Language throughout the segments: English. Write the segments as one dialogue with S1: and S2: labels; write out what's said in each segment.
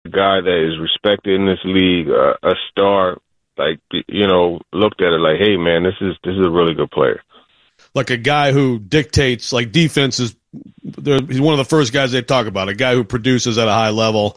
S1: guy that is respected in this league, a star, like, looked at it like, hey, man, this is a really good player.
S2: Like a guy who dictates, like defenses. He's one of the first guys they talk about, a guy who produces at a high level.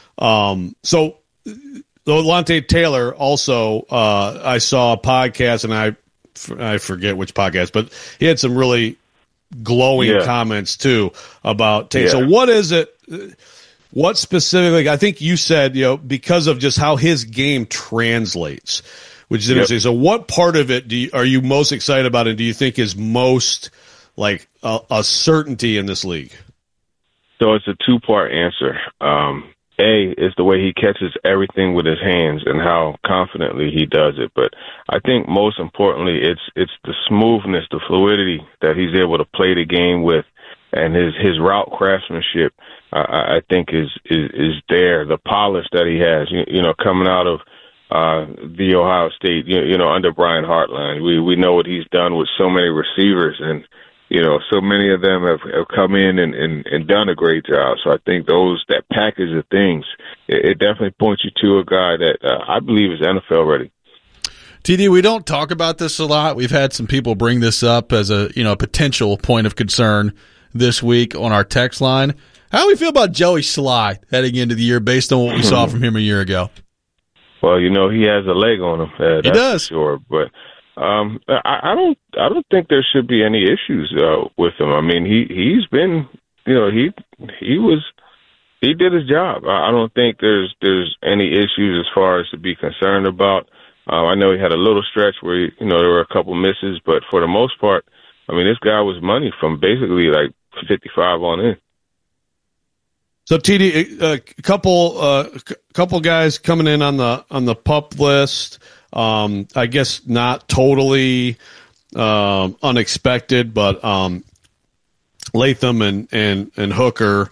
S2: So Lante Taylor also, I saw a podcast, and I forget which podcast, but he had some really glowing comments too about Tate. So what is it? What specifically? I think you said, because of just how his game translates, which is interesting. So what part of it are you most excited about, and do you think is most like a certainty in this league?
S1: So it's a two-part answer. A is the way he catches everything with his hands and how confidently he does it. But I think most importantly, it's the smoothness, the fluidity that he's able to play the game with, and his route craftsmanship. I think is there. The polish that he has, coming out of the Ohio State, under Brian Hartline. We know what he's done with so many receivers, and so many of them have come in and done a great job. So I think that package of things, it definitely points you to a guy that I believe is NFL ready.
S3: TD, we don't talk about this a lot. We've had some people bring this up as a potential point of concern this week on our text line. How do we feel about Joey Slye heading into the year based on what we saw from him a year ago?
S1: Well, he has a leg on him. That's
S3: he does,
S1: for sure. But I don't think there should be any issues with him. I mean, he's been, he did his job. I don't think there's any issues as far as to be concerned about. I know he had a little stretch where there were a couple misses, but for the most part, I mean, this guy was money from basically like 55 on in.
S2: So TD, a couple guys coming in on the PUP list. I guess not totally unexpected, but Latham and Hooker.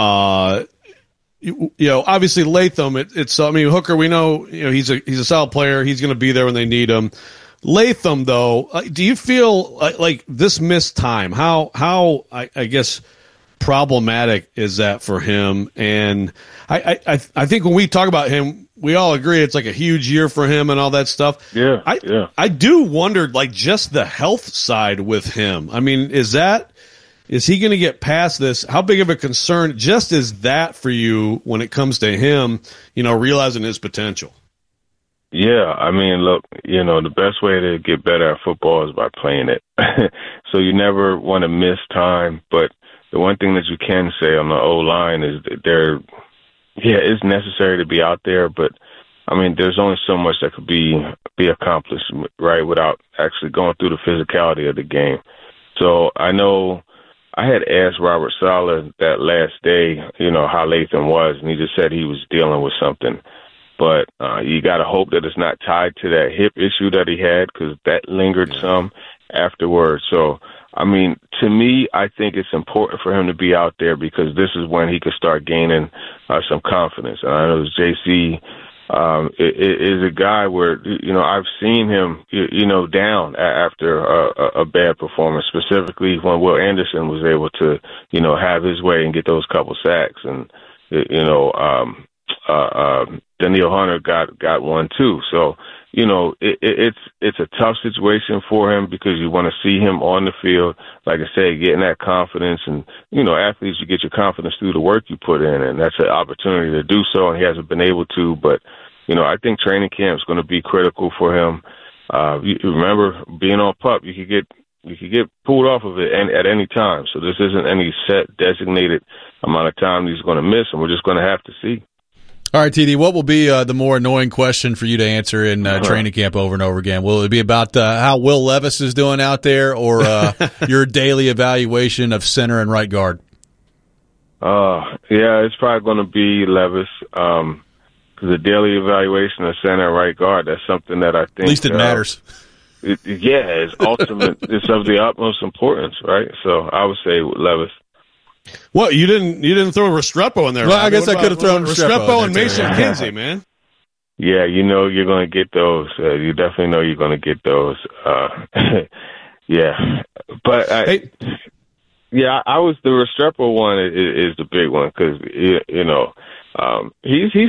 S2: Obviously Latham. Hooker. We know he's a solid player. He's going to be there when they need him. Latham, though, do you feel like this missed time? How I guess problematic is that for him? And I think when we talk about him, we all agree it's like a huge year for him and all that stuff.
S1: Yeah.
S2: I do wonder, like, just the health side with him. I mean, is he going to get past this? How big of a concern just is that for you when it comes to him, realizing his potential?
S1: Yeah, I mean, look, the best way to get better at football is by playing it. So you never want to miss time. But the one thing that you can say on the O-line is that it's necessary to be out there. But, I mean, there's only so much that could be accomplished, right, without actually going through the physicality of the game. So I know I had asked Robert Saleh that last day, how Latham was, and he just said he was dealing with something. But you got to hope that it's not tied to that hip issue that he had, because that lingered some afterwards. So, I mean, to me, I think it's important for him to be out there because this is when he could start gaining some confidence. And I know JC is a guy where, I've seen him, down after a bad performance, specifically when Will Anderson was able to, have his way and get those couple sacks. And, Danielle Hunter got one too. So, it's a tough situation for him because you want to see him on the field, like I said, getting that confidence. And, athletes, you get your confidence through the work you put in, and that's an opportunity to do so, and he hasn't been able to. But, I think training camp is going to be critical for him. You remember, being on PUP, you could get pulled off of it at any time. So this isn't any set designated amount of time he's going to miss, and we're just going to have to see.
S3: All right, TD, what will be the more annoying question for you to answer in training camp over and over again? Will it be about how Will Levis is doing out there, or your daily evaluation of center and right guard?
S1: It's probably going to be Levis, because the daily evaluation of center and right guard, that's something that I think... At
S3: least it matters.
S1: It's ultimate. It's of the utmost importance, right? So I would say Levis.
S2: Well, you didn't throw Restrepo in there.
S3: Well, I guess I could have thrown
S2: Restrepo and Mason Kinsey, man.
S1: Yeah, you're going to get those. You definitely know you're going to get those. Yeah, but I was the Restrepo one is the big one because he's